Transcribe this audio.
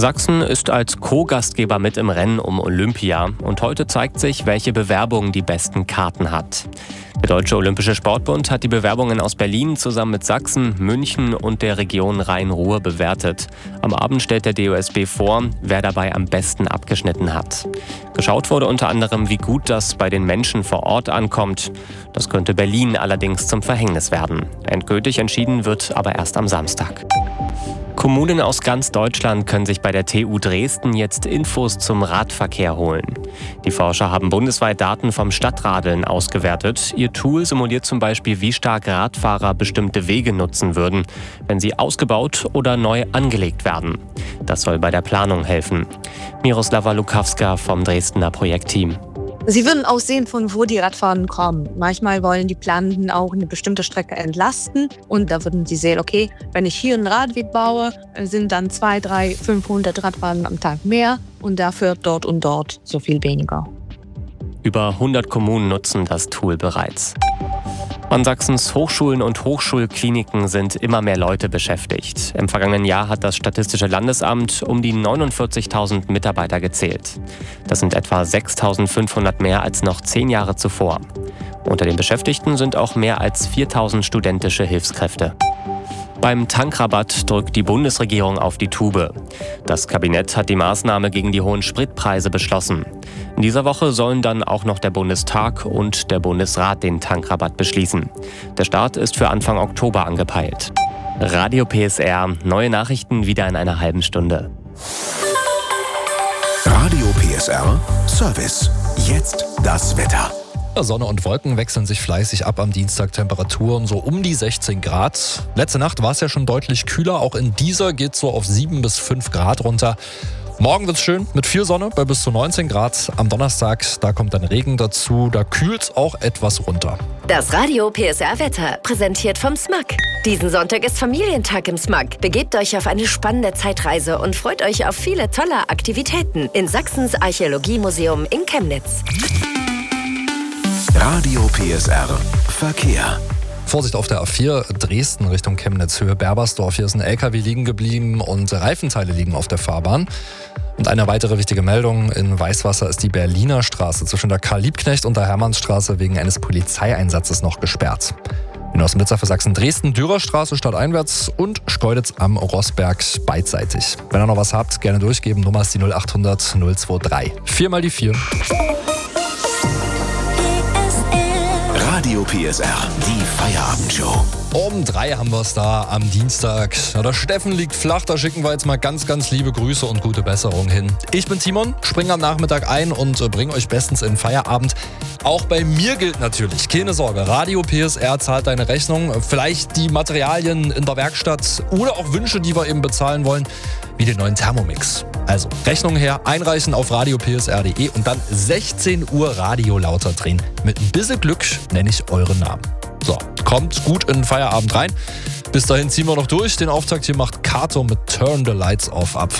Sachsen ist als Co-Gastgeber mit im Rennen um Olympia und heute zeigt sich, welche Bewerbung die besten Karten hat. Der Deutsche Olympische Sportbund hat die Bewerbungen aus Berlin zusammen mit Sachsen, München und der Region Rhein-Ruhr bewertet. Am Abend stellt der DOSB vor, wer dabei am besten abgeschnitten hat. Geschaut wurde unter anderem, wie gut das bei den Menschen vor Ort ankommt. Das könnte Berlin allerdings zum Verhängnis werden. Endgültig entschieden wird aber erst am Samstag. Kommunen aus ganz Deutschland können sich bei der TU Dresden jetzt Infos zum Radverkehr holen. Die Forscher haben bundesweit Daten vom Stadtradeln ausgewertet. Ihr Tool simuliert zum Beispiel, wie stark Radfahrer bestimmte Wege nutzen würden, wenn sie ausgebaut oder neu angelegt werden. Das soll bei der Planung helfen. Miroslava Lukawska vom Dresdner Projektteam. Sie würden auch sehen, von wo die Radfahrer kommen. Manchmal wollen die Planenden auch eine bestimmte Strecke entlasten und da würden sie sehen, okay, wenn ich hier einen Radweg baue, sind dann 200, 300, 500 Radfahrer am Tag mehr und dafür dort und dort so viel weniger. Über 100 Kommunen nutzen das Tool bereits. An Sachsens Hochschulen und Hochschulkliniken sind immer mehr Leute beschäftigt. Im vergangenen Jahr hat das Statistische Landesamt um die 49.000 Mitarbeiter gezählt. Das sind etwa 6.500 mehr als noch 10 Jahre zuvor. Unter den Beschäftigten sind auch mehr als 4.000 studentische Hilfskräfte. Beim Tankrabatt drückt die Bundesregierung auf die Tube. Das Kabinett hat die Maßnahme gegen die hohen Spritpreise beschlossen. In dieser Woche sollen dann auch noch der Bundestag und der Bundesrat den Tankrabatt beschließen. Der Start ist für Anfang Oktober angepeilt. Radio PSR, neue Nachrichten wieder in einer halben Stunde. Radio PSR Service. Jetzt das Wetter. Sonne und Wolken wechseln sich fleißig ab am Dienstag. Temperaturen so um die 16 Grad. Letzte Nacht war es ja schon deutlich kühler. Auch in dieser geht es so auf 7 bis 5 Grad runter. Morgen wird es schön mit viel Sonne bei bis zu 19 Grad. Am Donnerstag, da kommt dann Regen dazu. Da kühlt es auch etwas runter. Das Radio PSR Wetter, präsentiert vom SMAK. Diesen Sonntag ist Familientag im SMAK. Begebt euch auf eine spannende Zeitreise und freut euch auf viele tolle Aktivitäten in Sachsens Archäologiemuseum in Chemnitz. Radio PSR Verkehr. Vorsicht auf der A4 Dresden Richtung Chemnitz, Höhe Berbersdorf. Hier ist ein LKW liegen geblieben und Reifenteile liegen auf der Fahrbahn. Und eine weitere wichtige Meldung: In Weißwasser ist die Berliner Straße zwischen der Karl-Liebknecht und der Hermannstraße wegen eines Polizeieinsatzes noch gesperrt. Aus dem Blitzer für Sachsen Dresden, Dürerstraße stadteinwärts und Schkeuditz am Rossberg beidseitig. Wenn ihr noch was habt, gerne durchgeben. Nummer ist die 0800 023. 4 mal die 4. Radio PSR, die Feierabendshow. Um 3 haben wir es da am Dienstag. Ja, der Steffen liegt flach, da schicken wir jetzt mal ganz, ganz liebe Grüße und gute Besserung hin. Ich bin Timon, springe am Nachmittag ein und bringe euch bestens in den Feierabend. Auch bei mir gilt natürlich, keine Sorge, Radio PSR zahlt deine Rechnung. Vielleicht die Materialien in der Werkstatt oder auch Wünsche, die wir eben bezahlen wollen, wie den neuen Thermomix. Also Rechnung her, einreichen auf radiopsr.de und dann 16 Uhr Radio lauter drehen. Mit ein bisschen Glück nenne ich euren Namen. So, kommt gut in den Feierabend rein. Bis dahin ziehen wir noch durch. Den Auftakt hier macht Kato mit Turn the Lights Off ab.